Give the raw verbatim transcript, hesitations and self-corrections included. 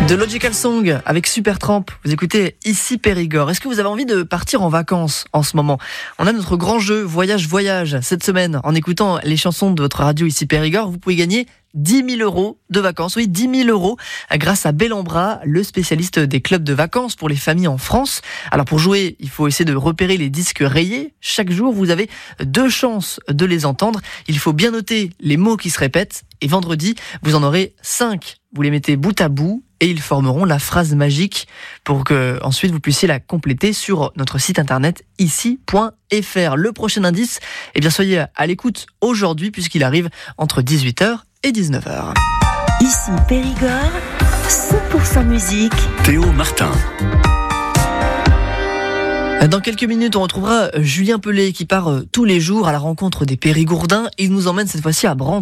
De Logical Song avec Supertramp. Vous écoutez ici Périgord. Est-ce que vous avez envie de partir en vacances en ce moment ? On a notre grand jeu Voyage Voyage cette semaine. En écoutant les chansons de votre radio ici Périgord, vous pouvez gagner dix mille euros de vacances. Oui, dix mille euros grâce à Bellambra, le spécialiste des clubs de vacances pour les familles en France. Alors pour jouer, il faut essayer de repérer les disques rayés. Chaque jour, vous avez deux chances de les entendre. Il faut bien noter les mots qui se répètent. Et vendredi, vous en aurez cinq. Vous les mettez bout à bout et ils formeront la phrase magique pour que ensuite vous puissiez la compléter sur notre site internet ici point f r. Le prochain indice, eh bien soyez à l'écoute aujourd'hui puisqu'il arrive entre dix-huit heures et dix-neuf heures. Ici Périgord, cent pour cent musique. Théo Martin. Dans quelques minutes, on retrouvera Julien Pelé qui part tous les jours à la rencontre des Périgourdins. Il nous emmène cette fois-ci à Brantôme.